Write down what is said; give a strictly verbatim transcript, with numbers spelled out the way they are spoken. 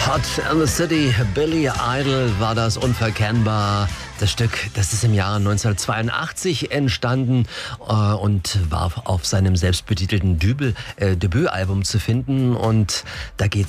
Hot in the City, Billy Idol war das, unverkennbar. Das Stück, das ist im Jahre neunzehnhundertzweiundachtzig entstanden äh, und war auf seinem selbstbetitelten Dübel, äh, Debütalbum zu finden. Und da geht's